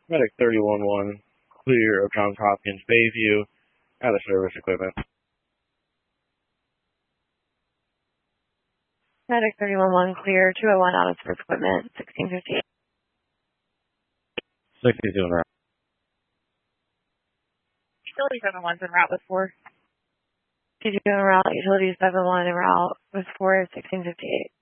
Medic 311, clear of Johns Hopkins Bayview, out of service equipment. Medic 311, clear 201 out of service equipment, 1658. 60's doing route. Utility 71's en route with 4. Utility 71 en route with 4, 1658.